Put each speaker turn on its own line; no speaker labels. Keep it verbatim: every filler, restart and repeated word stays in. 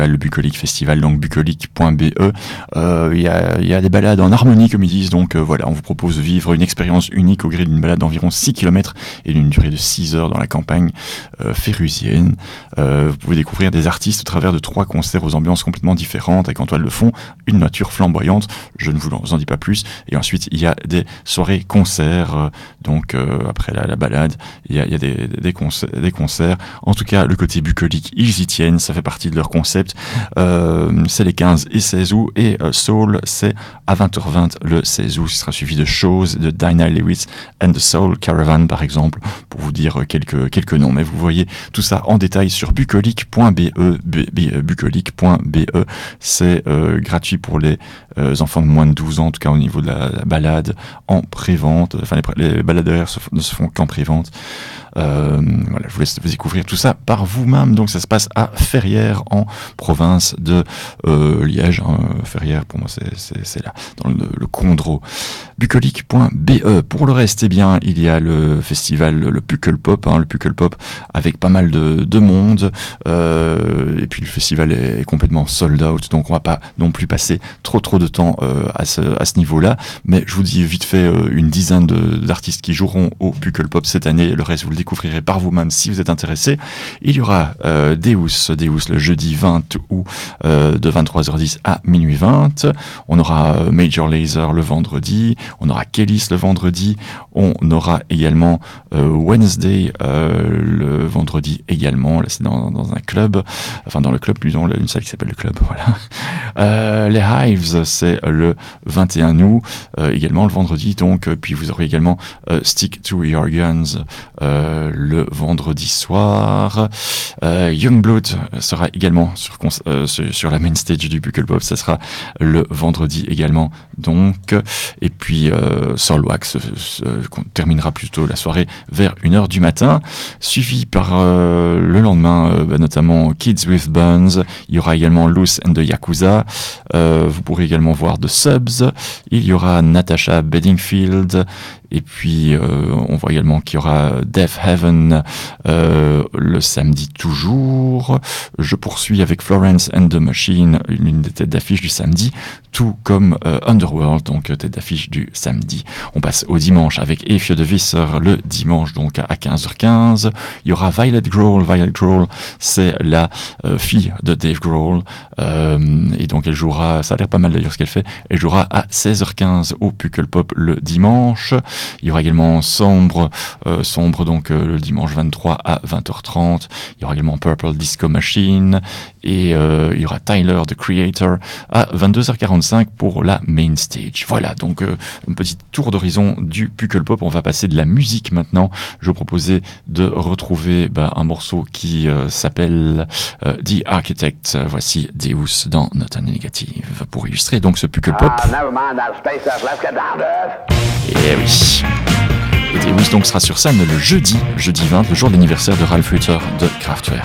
le Bucolique Festival, donc bucolique point b e. Euh, Il y, a, y a des balades en harmonie, comme ils disent, donc euh, voilà, on vous propose de vivre une expérience unique au gré d'une balade d'environ six kilomètres et d'une durée de six heures dans la campagne euh, férusienne. Euh, vous pouvez découvrir des artistes au travers de trois concerts aux ambiances complètement différentes, avec en toile de fond une nature flamboyante, je ne vous en dis pas plus, et ensuite il y a des soirées concerts, euh, donc euh, après la, la balade, il y a, il y a des, des, concerts, des concerts. En tout cas, le côté bucolique, ils y tiennent, ça fait partie de leur concept. Euh, c'est les quinze et seize août, et euh, Soul, c'est à vingt heures vingt le seize août. Ce sera suivi de shows de Dinah Lewis and the Soul Caravan, par exemple, pour vous dire quelques, quelques noms. Mais vous voyez tout ça en détail sur bucolique point b e, bucolique point b e. C'est euh, gratuit pour les euh, enfants de moins de douze ans, en tout cas au niveau de la, la balade en pré-vente. Enfin, les, les baladeurs se, ne se font qu'en pré-vente. Euh, voilà, je vous laisse vous découvrir tout ça par vous-même. Donc ça se passe à Ferrières, en province de euh, Liège. Hein. Ferrières, pour moi, c'est, c'est, c'est là, dans le, le Condro. bucolique point b e. Pour le reste, eh bien, il y a le festival, le Puckle Pop, hein, le Puckle Pop, avec pas mal de, de monde. Euh, et puis le festival est, est complètement sold out, donc on va pas non plus passer trop trop de temps euh, à ce à ce niveau-là. Mais je vous dis vite fait euh, une dizaine de, d'artistes qui joueront au Puckle Pop cette année. Le reste, vous le découvrirez par vous-même si vous êtes intéressé. Il y aura euh, Deus, Deus le jeudi vingt août euh, de vingt-trois heures dix à minuit vingt. On aura euh, Major Lazer le vendredi. On aura Kellys le vendredi. On aura également euh, Wednesday euh, le vendredi également. Là, c'est dans, dans un club, enfin dans le club, plus dans une salle qui s'appelle le club. Voilà. Euh, les Hives, c'est le vingt et un août euh, également le vendredi. Donc, euh, puis vous aurez également euh, Stick to Your Guns euh, le vendredi soir. Euh, Youngblood sera également sur, euh, sur, sur la main stage du Puckle Pop. Ça sera le vendredi également. Donc, et puis euh, Soulwax euh, terminera plutôt la soirée vers une heure du matin, suivi par euh, le lendemain euh, bah, notamment Kids with Buns. Il y aura également Loose and the Yakuza. Euh, vous pourrez également voir The Subs. Il y aura Natasha Bedingfield. Et puis, euh, on voit également qu'il y aura Death Heaven euh, le samedi toujours. Je poursuis avec Florence and the Machine, une des têtes d'affiche du samedi, tout comme euh, Underworld, donc tête d'affiche du samedi. On passe au dimanche avec Efje de Visser le dimanche, donc à quinze heures quinze. Il y aura Violet Grohl. Violet Grohl, c'est la euh, fille de Dave Grohl. Euh, et donc, elle jouera, ça a l'air pas mal d'ailleurs ce qu'elle fait, elle jouera à seize heures quinze au Puckle Pop le dimanche. Il y aura également Sombre, euh, Sombre donc euh, le dimanche vingt-trois à vingt heures trente. Il y aura également Purple Disco Machine et euh, il y aura Tyler the Creator à vingt-deux heures quarante-cinq pour la main stage. Voilà, donc euh, un petit tour d'horizon du Puckle Pop. On va passer de la musique maintenant. Je vous proposais de retrouver bah, un morceau qui euh, s'appelle euh, The Architect. Voici Deus dans Note Négative pour illustrer donc ce Puckle Pop. Et oui. Et Deus donc sera sur scène le jeudi, jeudi vingt, le jour d'anniversaire de Ralf Luther de Kraftwerk.